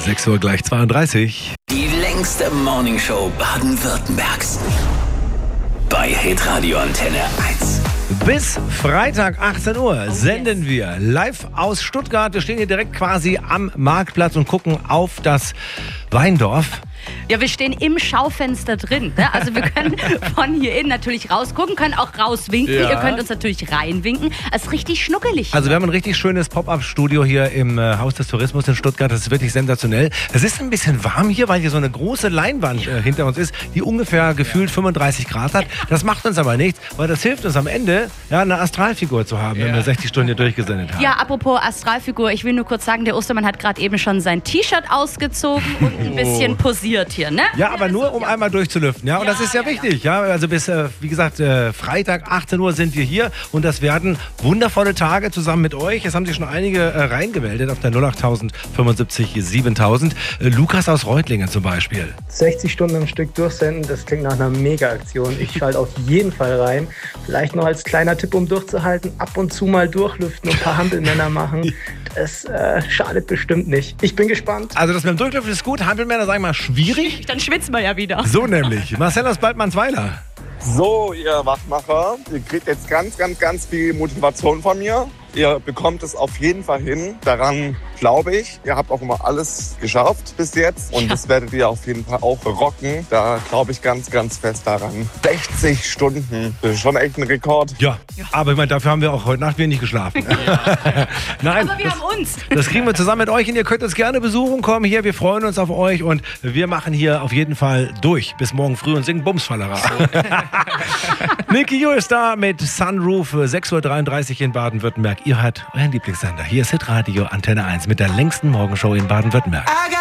6 Uhr gleich 32. Die längste Morningshow Baden-Württembergs. Bei Hitradio Antenne 1. Bis Freitag 18 Uhr senden wir live aus Stuttgart. Wir stehen hier direkt quasi am Marktplatz und gucken auf das Weindorf. Ja, wir stehen im Schaufenster drin. Ne? Also wir können von hier innen natürlich rausgucken, können auch rauswinken. Ja. Ihr könnt uns natürlich reinwinken. Es ist richtig schnuckelig. Also wir haben ein richtig schönes Pop-Up-Studio hier im Haus des Tourismus in Stuttgart. Das ist wirklich sensationell. Es ist ein bisschen warm hier, weil hier so eine große Leinwand hinter uns ist, die ungefähr gefühlt 35 Grad hat. Das macht uns aber nichts, weil das hilft uns am Ende, ja, eine Astralfigur zu haben, wenn wir 60 Stunden hier durchgesendet haben. Ja, apropos Astralfigur, ich will nur kurz sagen, der Ostermann hat gerade eben schon sein T-Shirt ausgezogen und ein bisschen posiert hier, ne? Ja, aber nur um einmal durchzulüften, ja, und das ist ja wichtig, ja, also bis, wie gesagt, Freitag 18 Uhr sind wir hier und das werden wundervolle Tage zusammen mit euch. Es haben sich schon einige reingemeldet auf der 08000 75 7000. Lukas aus Reutlingen zum Beispiel. 60 Stunden am Stück durchsenden, das klingt nach einer Mega-Aktion. Ich schalte auf jeden Fall rein. Vielleicht noch als kleiner Tipp, um durchzuhalten, ab und zu mal durchlüften und ein paar Hampelmänner machen. Das schadet bestimmt nicht. Ich bin gespannt. Also das mit dem Durchlüften ist gut, Hampelmänner, sag ich mal, schwierig. Dann schwitzen wir ja wieder. So nämlich. Marcel aus Baldmannsweiler. So, ihr Wachmacher, ihr kriegt jetzt ganz viel Motivation von mir. Ihr bekommt es auf jeden Fall hin. Daran glaube ich. Ihr habt auch immer alles geschafft bis jetzt. Und das werdet ihr auf jeden Fall auch rocken. Da glaube ich ganz fest daran. 60 Stunden, das ist schon echt ein Rekord. Ja, aber ich meine, dafür haben wir auch heute Nacht wenig geschlafen. Nein, Aber wir haben uns. das kriegen wir zusammen mit euch und ihr könnt uns gerne besuchen. Kommen hier, wir freuen uns auf euch und wir machen hier auf jeden Fall durch bis morgen früh und singen Bumsfallera. Nicky U ist da mit Sunroof, 6.33 Uhr in Baden-Württemberg. Ihr hört euren Lieblingssender. Hier ist Hitradio Antenne 1 mit der längsten Morgenshow in Baden-Württemberg.